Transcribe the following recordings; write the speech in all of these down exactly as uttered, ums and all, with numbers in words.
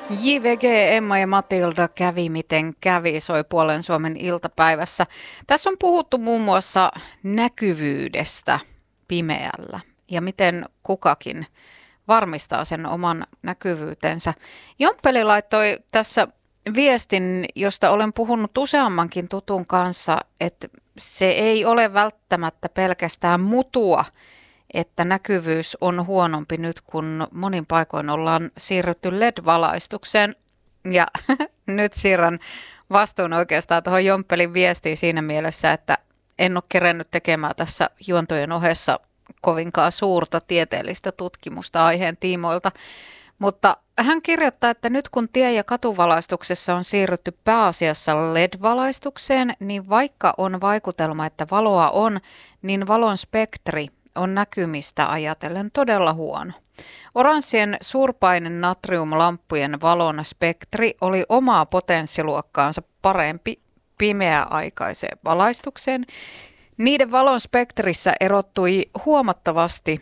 J V G, Emma ja Matilda kävi miten kävi, soi Puolen Suomen iltapäivässä. Tässä on puhuttu muun muassa näkyvyydestä pimeällä ja miten kukakin varmistaa sen oman näkyvyytensä. Jomppeli laittoi tässä viestin, josta olen puhunut useammankin tutun kanssa, että se ei ole välttämättä pelkästään mutua, että näkyvyys on huonompi nyt, kun monin paikoin ollaan siirrytty L E D-valaistukseen. Ja nyt siirrän vastuun oikeastaan tuohon Jomppelin viestiin siinä mielessä, että en ole kerennyt tekemään tässä juontojen ohessa kovinkaan suurta tieteellistä tutkimusta aiheen tiimoilta. Mutta hän kirjoittaa, että nyt kun tie- ja katuvalaistuksessa on siirrytty pääasiassa L E D-valaistukseen, niin vaikka on vaikutelma, että valoa on, niin valon spektri on näkymistä ajatellen todella huono. Oranssien suurpainen natriumlamppujen valon spektri oli omaa potenssiluokkaansa parempi pimeäaikaiseen valaistukseen. Niiden valon spektrissä erottui huomattavasti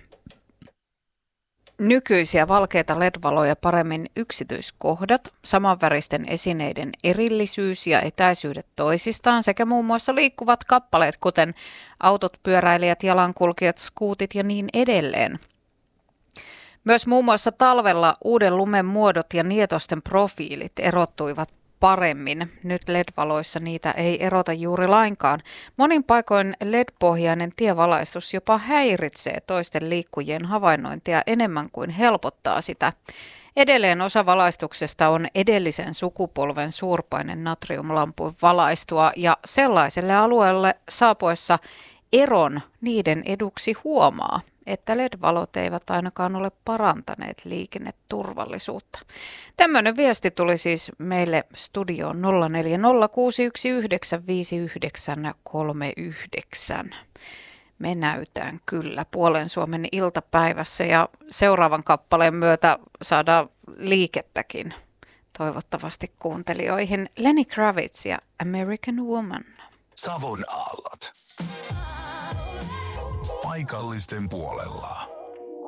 nykyisiä valkeita L E D-valoja paremmin yksityiskohdat, samanväristen esineiden erillisyys ja etäisyydet toisistaan sekä muun muassa liikkuvat kappaleet, kuten autot, pyöräilijät, jalankulkijat, skuutit ja niin edelleen. Myös muun muassa talvella uuden lumen muodot ja nietosten profiilit erottuivat paremmin. Nyt L E D-valoissa niitä ei erota juuri lainkaan. Monin paikoin L E D-pohjainen tievalaistus jopa häiritsee toisten liikkujien havainnointia enemmän kuin helpottaa sitä. Edelleen osa valaistuksesta on edellisen sukupolven suurpainen natriumlampun valaistua ja sellaiselle alueelle saapuessa eron niiden eduksi huomaa, että L E D-valot eivät ainakaan ole parantaneet liikenneturvallisuutta. Tämmöinen viesti tuli siis meille studioon nolla neljä nolla kuusi yksi yhdeksän viisi yhdeksän kolme yhdeksän. Me näytään kyllä Puolen Suomen iltapäivässä ja seuraavan kappaleen myötä saadaan liikettäkin toivottavasti kuuntelijoihin. Lenny Kravitz ja American Woman. Savon aallot. Paikallisten puolella.